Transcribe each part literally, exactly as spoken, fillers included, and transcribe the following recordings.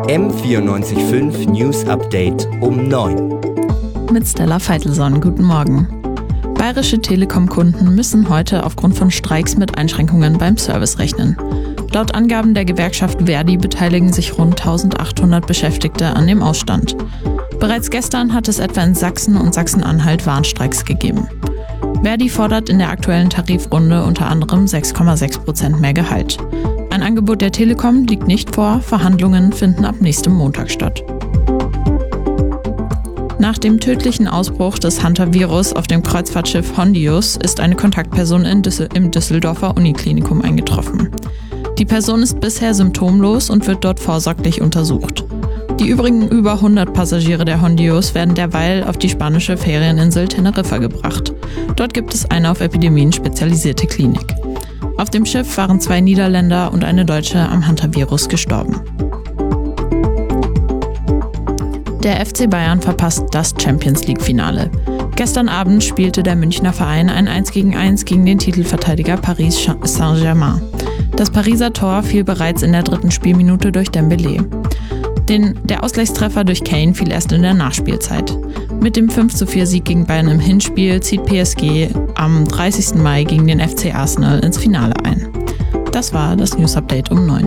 M vierundneunzig Komma fünf News Update um neun. Mit Stella Veitelson, guten Morgen. Bayerische Telekom-Kunden müssen heute aufgrund von Streiks mit Einschränkungen beim Service rechnen. Laut Angaben der Gewerkschaft ver.di beteiligen sich rund eintausendachthundert Beschäftigte an dem Ausstand. Bereits gestern hat es etwa in Sachsen und Sachsen-Anhalt Warnstreiks gegeben. ver.di fordert in der aktuellen Tarifrunde unter anderem sechs Komma sechs Prozent mehr Gehalt. Ein Angebot der Telekom liegt nicht vor, Verhandlungen finden ab nächstem Montag statt. Nach dem tödlichen Ausbruch des Hantavirus auf dem Kreuzfahrtschiff Hondius ist eine Kontaktperson in Düssel- im Düsseldorfer Uniklinikum eingetroffen. Die Person ist bisher symptomlos und wird dort vorsorglich untersucht. Die übrigen über hundert Passagiere der Hondius werden derweil auf die spanische Ferieninsel Teneriffa gebracht. Dort gibt es eine auf Epidemien spezialisierte Klinik. Auf dem Schiff waren zwei Niederländer und eine Deutsche am Hantavirus gestorben. Der F C Bayern verpasst das Champions-League-Finale. Gestern Abend spielte der Münchner Verein ein eins gegen eins gegen den Titelverteidiger Paris Saint-Germain. Das Pariser Tor fiel bereits in der dritten Spielminute durch Dembélé. Den, der Ausgleichstreffer durch Kane fiel erst in der Nachspielzeit. Mit dem fünf zu vier Sieg gegen Bayern im Hinspiel zieht P S G am dreißigsten Mai gegen den F C Arsenal ins Finale ein. Das war das News Update um neun.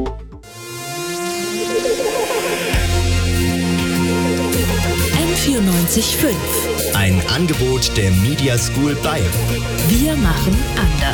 M vierundneunzig Komma fünf. Ein Angebot der Media School Bayern. Wir machen anders.